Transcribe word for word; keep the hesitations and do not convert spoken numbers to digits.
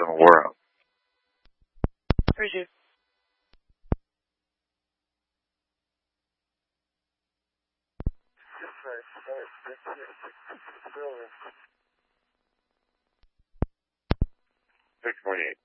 in the world. Where's you? six point eight.